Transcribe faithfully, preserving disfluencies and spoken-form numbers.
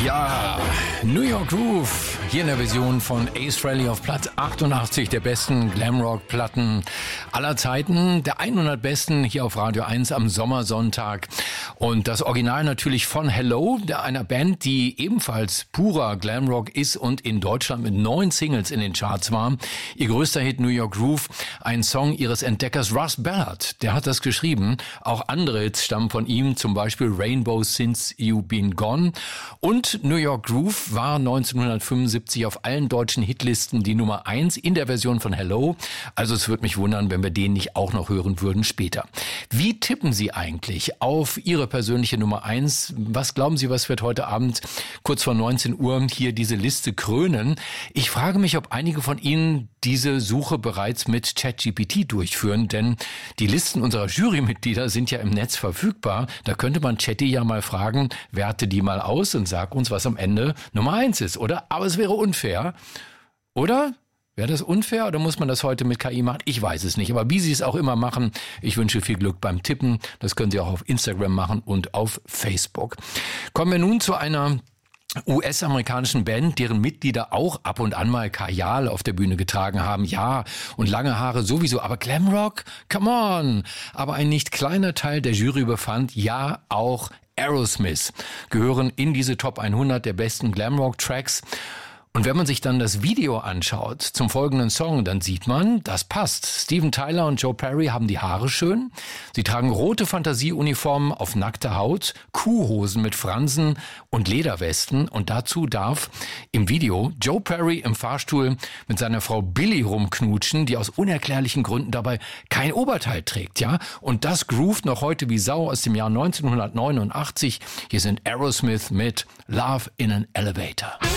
Ja, New York Groove, hier in der Version von Ace Frehley auf Platz achtundachtzig der besten Glamrock-Platten aller Zeiten. Der hundert besten hier auf Radio eins am Sommersonntag. Und das Original natürlich von Hello, einer Band, die ebenfalls purer Glamrock ist und in Deutschland mit neun Singles in den Charts war. Ihr größter Hit New York Groove, ein Song ihres Entdeckers Russ Ballard. Der hat das geschrieben. Auch andere Hits stammen von ihm, zum Beispiel Rainbow Since You Been Gone. Und New York Groove war neunzehnhundertfünfundsiebzig auf allen deutschen Hitlisten die Nummer eins in der Version von Hello. Also es würde mich wundern, wenn wir den nicht auch noch hören würden später. Wie tippen Sie eigentlich auf Ihre persönliche Nummer eins? Was glauben Sie, was wird heute Abend kurz vor neunzehn Uhr hier diese Liste krönen? Ich frage mich, ob einige von Ihnen diese Suche bereits mit ChatGPT durchführen, denn die Listen unserer Jurymitglieder sind ja im Netz verfügbar. Da könnte man Chatty ja mal fragen, werte die mal aus und sag uns, was am Ende Nummer eins ist, oder? Aber es wäre unfair, oder? Wäre das unfair oder muss man das heute mit K I machen? Ich weiß es nicht, aber wie Sie es auch immer machen, ich wünsche viel Glück beim Tippen. Das können Sie auch auf Instagram machen und auf Facebook. Kommen wir nun zu einer U S-amerikanischen Band, deren Mitglieder auch ab und an mal Kajal auf der Bühne getragen haben. Ja, und lange Haare sowieso, aber Glamrock? Come on! Aber ein nicht kleiner Teil der Jury befand, ja, auch Aerosmith gehören in diese Top hundert der besten Glamrock-Tracks. Und wenn man sich dann das Video anschaut zum folgenden Song, dann sieht man, das passt. Steven Tyler und Joe Perry haben die Haare schön. Sie tragen rote Fantasieuniformen auf nackter Haut, Kuhhosen mit Fransen und Lederwesten. Und dazu darf im Video Joe Perry im Fahrstuhl mit seiner Frau Billy rumknutschen, die aus unerklärlichen Gründen dabei kein Oberteil trägt, ja? Und das groovt noch heute wie Sau aus dem Jahr neunzehnhundertneunundachtzig. Hier sind Aerosmith mit Love in an Elevator.